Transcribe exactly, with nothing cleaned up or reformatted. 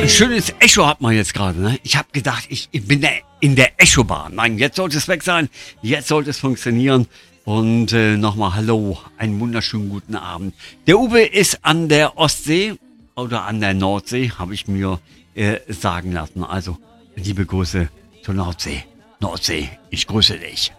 Ein schönes Echo hat man jetzt gerade. Ne? Ich habe gedacht, ich, ich bin der, in der Echobahn. Nein, jetzt sollte es weg sein. Jetzt sollte es funktionieren. Und äh, nochmal Hallo, einen wunderschönen guten Abend. Der Uwe ist an der Ostsee oder an der Nordsee, habe ich mir äh, sagen lassen. Also, liebe Grüße zur Nordsee. Nordsee, ich grüße dich.